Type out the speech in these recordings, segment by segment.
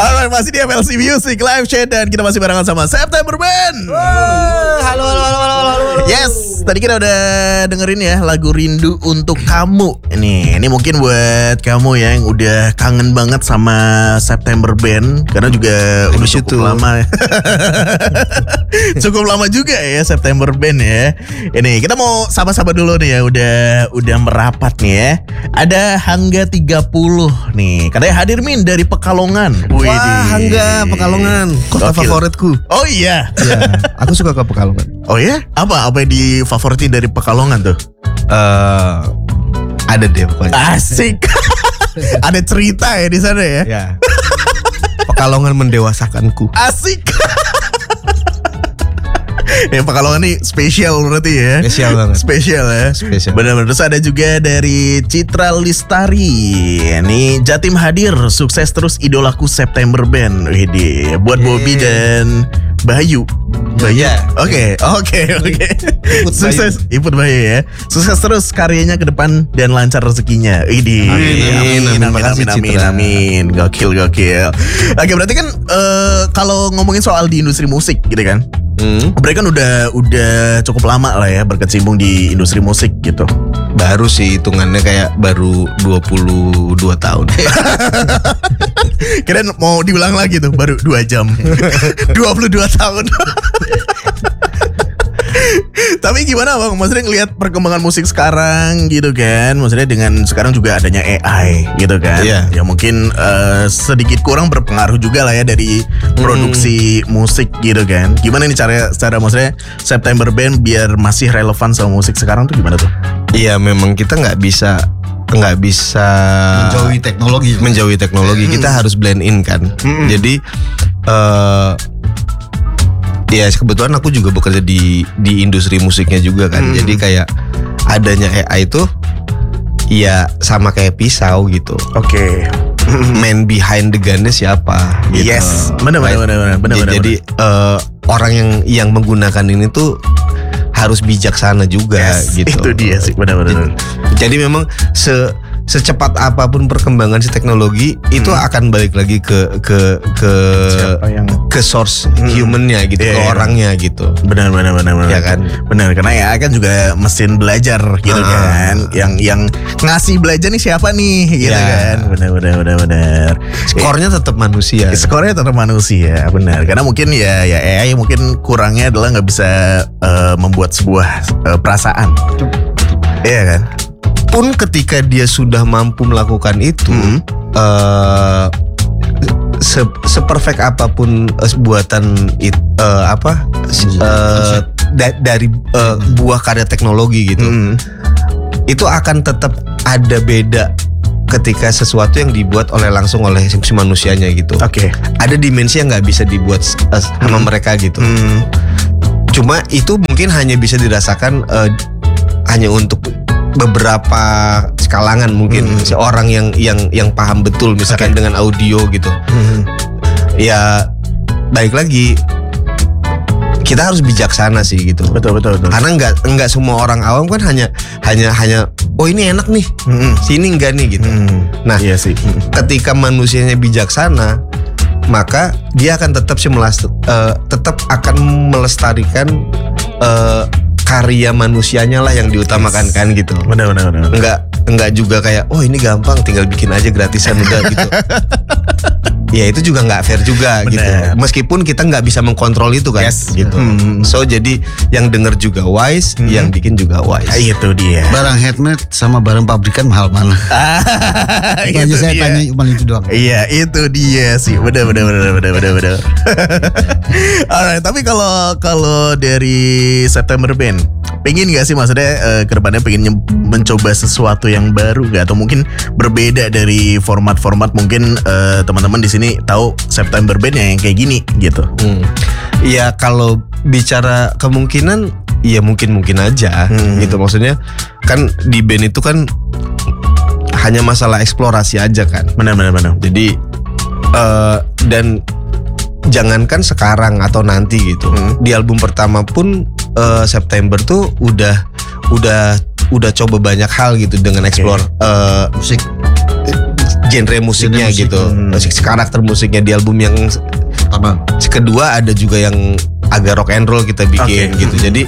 Alright, masih di FLC Music Live Chat dan kita masih barengan sama September Band. Halo. Yes, tadi kita udah dengerin ya lagu Rindu Untuk Kamu. Ini mungkin buat kamu yang udah kangen banget sama September Band karena juga udah cukup lama. Cukup lama juga ya September Band ya. Ini kita mau sapa-sapa dulu nih ya, udah merapat nih ya. Ada Hangga 30 nih. Katanya hadir Min dari Pekalongan. Wah, Hangga Pekalongan, kota favoritku. Oh iya. Ya, aku suka ke Pekalongan. Oh ya? Apa yang difavoritin dari Pekalongan tuh? Ada deh pokoknya. Asik. Ada cerita ya di sana ya? Ya. Pekalongan mendewasakanku. Asik. Ya Pekalongan nih spesial berarti ya. Spesial banget. Spesial ya. Spesial. Benar-benar. Terus ada juga dari Citra Listari. Ini Jatim hadir, sukses terus idolaku September Band. Widih, buat Bobby dan Bayu. Ya. Oke. Sukses Iput Bayu ya. Sukses terus karyanya ke depan dan lancar rezekinya. Widih. Amin. Gokil. Oke, berarti kan kalau ngomongin soal di industri musik gitu kan. Mereka kan udah cukup lama lah ya berkecimpung di industri musik gitu. Baru sih hitungannya kayak baru 22 tahun. Kirain mau diulang lagi tuh baru 2 jam. 22 tahun. Tapi gimana Bang? Maksudnya ngelihat perkembangan musik sekarang gitu kan. Maksudnya dengan sekarang juga adanya AI gitu kan. Iya. Ya mungkin sedikit kurang berpengaruh juga lah ya dari produksi musik gitu kan. Gimana nih cara maksudnya September Band biar masih relevan sama musik sekarang tuh gimana tuh? Iya, memang kita nggak bisa menjauhi teknologi. Kita harus blend in kan. Jadi ya kebetulan aku juga bekerja di industri musiknya juga kan. Jadi kayak adanya AI itu ya sama kayak pisau gitu. Oke. Man behind the gun-nya siapa gitu. Yes, benar. Jadi orang yang menggunakan ini tuh harus bijaksana juga gitu. Itu dia sih, benar. Jadi memang secepat apapun perkembangan si teknologi itu akan balik lagi ke source humannya gitu, ke orangnya gitu. Benar. Ya kan? Benar, karena ya kan juga mesin belajar gitu kan. Yang ngasih belajar nih siapa nih gitu kan. Benar. Skornya tetap manusia. Skornya tetap manusia, benar. Karena mungkin ya AI mungkin kurangnya adalah nggak bisa membuat sebuah perasaan. Iya kan? Pun ketika dia sudah mampu melakukan itu, seperfect apapun buatan dari buah karya teknologi gitu, itu akan tetap ada beda ketika sesuatu yang dibuat langsung oleh si manusianya gitu. Oke. Ada dimensi yang nggak bisa dibuat sama mereka gitu. Cuma itu mungkin hanya bisa dirasakan hanya untuk beberapa kalangan, mungkin seorang yang paham betul misalkan dengan audio gitu. Ya baik lagi kita harus bijaksana sih gitu. Betul. Karena enggak semua orang awam kan hanya oh ini enak nih, sini enggak nih gitu. Nah, iya sih. Ketika manusianya bijaksana, maka dia akan tetap akan melestarikan karya manusianya lah yang diutamakan kan gitu. Benar. Enggak juga kayak ini gampang tinggal bikin aja gratisan udah gitu. Ya itu juga nggak fair juga. Bener. Gitu. Meskipun kita nggak bisa mengkontrol itu kan. Gitu. So jadi yang denger juga wise, yang bikin juga wise. Itu dia. Barang handmade sama barang pabrikan mahal mana? Itu aja saya tanya cuma itu doang. Iya, itu dia sih. Benar. Alright, tapi kalau dari September Band, pengen gak sih maksudnya kedepannya pengen mencoba sesuatu yang baru gak? Atau mungkin berbeda dari format-format mungkin teman-teman di sini tahu September Band yang kayak gini gitu. Ya kalau bicara kemungkinan ya mungkin aja gitu. Maksudnya kan di band itu kan hanya masalah eksplorasi aja kan. Benar. Jadi dan jangankan sekarang atau nanti gitu. Di album pertama pun September tuh udah coba banyak hal gitu dengan explore musik. genre musiknya gitu, karakter musiknya di album yang kedua ada juga yang agak rock and roll kita bikin gitu. Jadi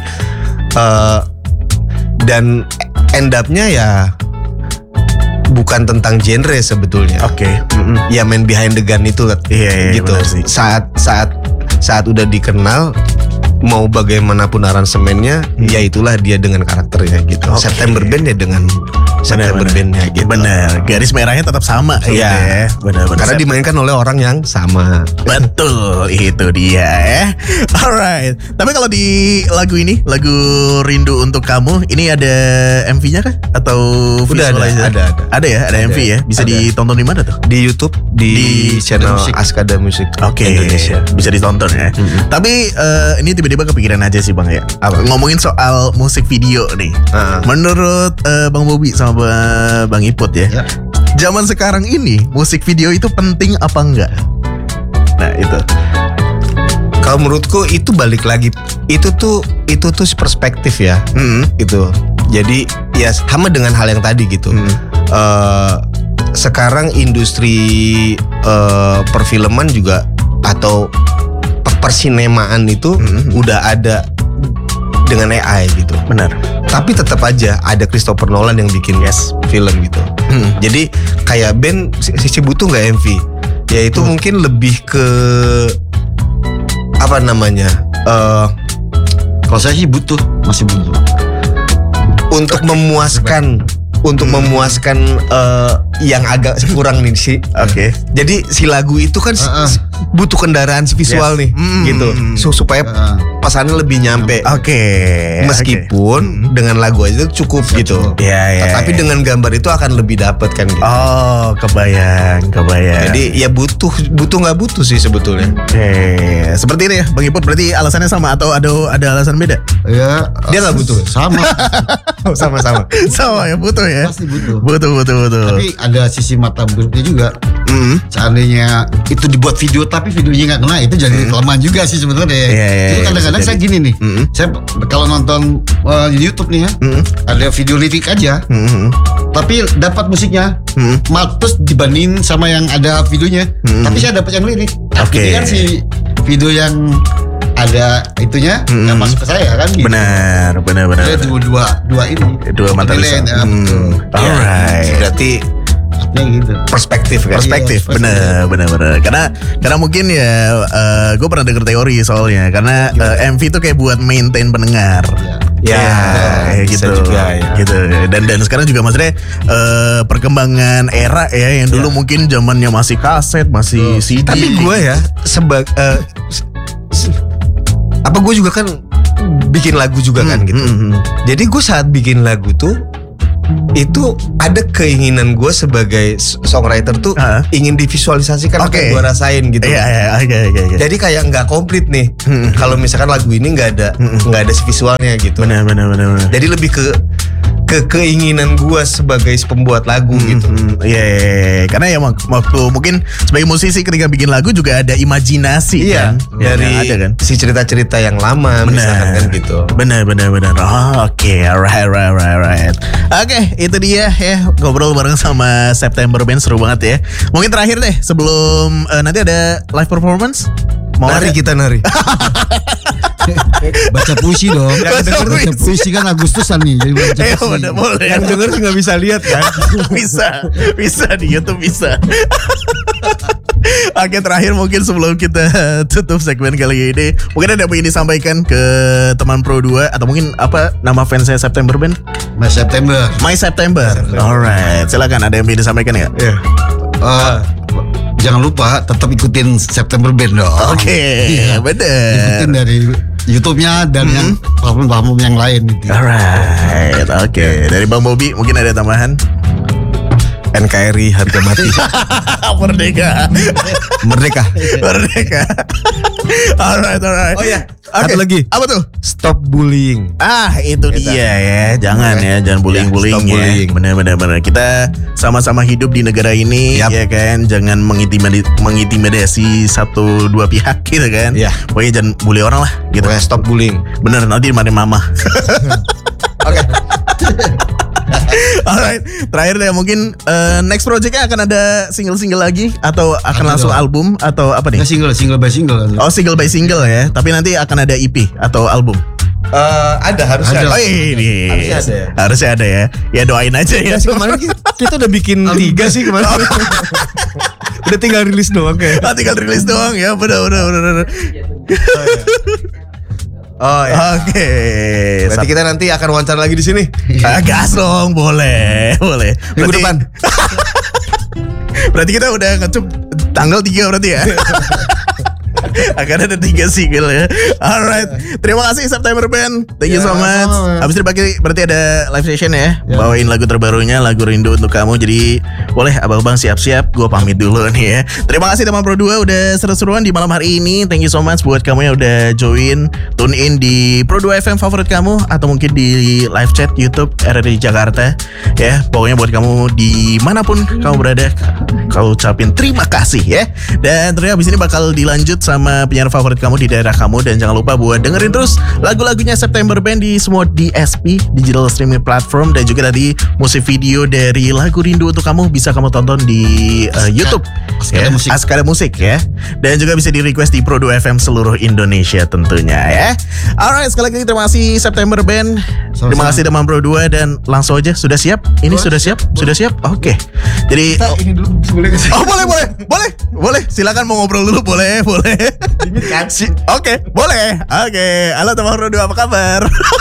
dan end up-nya ya bukan tentang genre sebetulnya. Ya main behind the gun itu gitu. Saat udah dikenal, mau bagaimanapun aransemennya, ya itulah dia dengan karakternya gitu. September Band ya dengan September Band-nya gitu. Bener, garis merahnya tetap sama gitu ya. Bener-bener. Karena dimainkan oleh orang yang sama. Betul, itu dia ya. Alright. Tapi kalau di lagu ini, lagu Rindu Untuk Kamu, ini ada MV-nya kah? Atau visualizer? Ada ya, ada MV ya. Bisa ditonton di mana tuh? Di YouTube, di channel Askada Musik Indonesia. Bisa ditonton ya. Tapi ini tiba-tiba kepikiran aja sih Bang ya. Ngomongin soal musik video nih. Menurut Bang Bobby sama Bang Iput ya. Zaman sekarang ini musik video itu penting apa enggak? Nah itu. Kalau menurutku itu balik lagi, itu tuh perspektif ya. Gitu. Jadi ya sama dengan hal yang tadi gitu. Sekarang industri perfilman juga atau persinemaan itu udah ada dengan AI gitu. Benar. Tapi tetap aja ada Christopher Nolan yang bikin film gitu. Jadi kayak band sisi butuh nggak MV? Ya itu mungkin lebih ke apa namanya? Kalau saya sih masih butuh. Untuk memuaskan yang agak kurang nih sih. Jadi si lagu itu kan butuh kendaraan visual nih, gitu. Supaya pesannya lebih nyampe. Meskipun dengan lagu aja itu cukup gitu. Tapi dengan gambar itu akan lebih dapet kan gitu. Kebayang. Jadi ya butuh nggak butuh sih sebetulnya. Seperti ini ya, Bang Iput. Berarti alasannya sama atau ada alasan beda? Ya, dia nggak butuh. Sama. Sama-sama. Sama ya, butuh ya. Pasti butuh. Betul. Tapi ada sisi mata buruknya juga. Seandainya itu dibuat video tapi videonya nggak kena, itu jadi kelemahan juga sih sebenarnya. Jadi kadang-kadang saya gini nih, saya kalau nonton di YouTube nih ya, ada video lirik aja, tapi dapat musiknya, terus dibanding sama yang ada videonya, tapi saya dapat yang lirik. Tapi kan si video yang ada itunya yang masuk ke saya kan gitu. Benar. Ada dua ini. Dua mata lisan. Alright. Berarti gitu. Perspektif kan? Bener. Karena mungkin ya gue pernah denger teori soalnya. Karena MV itu kayak buat maintain pendengar. Gitu juga ya. Gitu. Dan sekarang juga maksudnya perkembangan era ya yang dulu mungkin zamannya masih kaset, masih CD. Tapi gue ya gue juga kan bikin lagu juga kan gitu. Jadi gue saat bikin lagu tuh itu ada keinginan gue sebagai songwriter tuh ingin divisualisasikan apa yang gue rasain gitu. Jadi kayak nggak komplit nih kalau misalkan lagu ini nggak ada visualnya gitu. Benar. Jadi lebih ke keinginan gue sebagai pembuat lagu gitu. Karena ya waktu mungkin sebagai musisi ketika bikin lagu juga ada imajinasi kan. Dari ada kan si cerita-cerita yang lama misalkan kan gitu. Benar. Alright. Oke, itu dia ya ngobrol bareng sama September Band, seru banget ya. Mungkin terakhir deh sebelum nanti ada live performance. Kita nari. Baca puisi dong. Baca puisi kan Agustusan nih. Jadi baca puisi. Boleh. Yang denger sih nggak bisa lihat kan? bisa di YouTube bisa. Oke, terakhir mungkin sebelum kita tutup segmen kali ini, mungkin ada apa yang disampaikan ke teman Pro 2 atau mungkin apa nama fansnya September Band? My September. Alright, silakan, ada yang ingin disampaikan ya? Jangan lupa tetap ikutin September Band dong. Bener. Ikutin dari YouTube-nya dan yang platform yang lain gitu. Alright, dari Bang Bobby mungkin ada tambahan? NKRI harga mati. Merdeka. Alright. Oh ya. Satu lagi. Apa tuh? Stop bullying. Itu dia ya. Jangan bullying ya. Benar. Kita sama-sama hidup di negara ini ya kan. Jangan mengintimidasi satu dua pihak gitu kan. Pokoknya jangan bully orang lah gitu. Pokoknya stop bullying. Bener, nanti dimarahin mama. Alright, terakhir deh mungkin next projectnya akan ada single-single lagi atau akan langsung album atau apa nih? Nggak single by single. Oh, single by single ya. Tapi nanti akan ada EP atau album. Harusnya Oh ini harusnya ada ya. Ya doain aja ya. Kemarin kita udah bikin 3 sih kemarin. Udah tinggal rilis doang kayak. Tinggal rilis doang ya. Benar. Oh ya. Oke. Berarti kita nanti akan wawancara lagi di sini. Gas dong, boleh. Minggu depan. Berarti kita udah ngecuk tanggal 3 berarti ya. Akan ada 3 single ya. Alright, terima kasih September Band. Thank you so much. Habis itu berarti ada live session ya. Bawain lagu terbarunya, lagu Rindu Untuk Kamu. Jadi boleh abang-abang siap-siap. Gue pamit dulu nih ya. Terima kasih teman Pro 2 udah seru-seruan di malam hari ini. Thank you so much buat kamu yang udah tune in di Pro 2 FM favorit kamu, atau mungkin di live chat YouTube RRI Jakarta ya. Pokoknya buat kamu dimanapun kamu berada, kau ucapin terima kasih ya. Dan ternyata abis ini bakal dilanjut sama penyiar favorit kamu di daerah kamu. Dan jangan lupa buat dengerin terus lagu-lagunya September Band di semua DSP, digital streaming platform. Dan juga tadi musik video dari lagu Rindu Untuk Kamu bisa kamu tonton di YouTube Askara Musik ya. Dan juga bisa di request di Pro 2 FM seluruh Indonesia tentunya ya. Alright, sekali lagi terima kasih September Band. Terima kasih teman Pro 2. Dan langsung aja, sudah siap? Ini sudah siap? Sudah siap? Oke. Jadi Ini dulu boleh gak sih? Oh boleh. Silakan mau ngobrol dulu, boleh. Oke, boleh. Oke, halo teman Pro 2, apa kabar?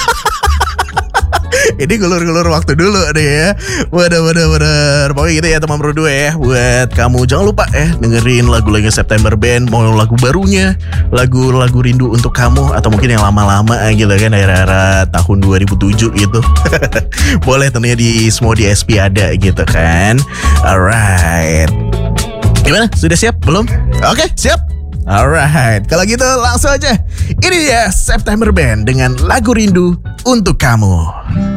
Ini gulur-gulur waktu dulu deh ya. Waduh. Pokoknya gitu ya teman Pro 2 ya. Buat kamu jangan lupa dengerin lagu-lagu September Band. Mau lagu barunya, lagu-lagu Rindu Untuk Kamu, atau mungkin yang lama-lama gitu kan, era tahun 2007 gitu. Boleh tentunya di semua DSP ada gitu kan. Alright, gimana? Sudah siap? Belum? Oke, siap. Alright, kalau gitu langsung aja. Ini dia September Band dengan lagu Rindu Untuk Kamu.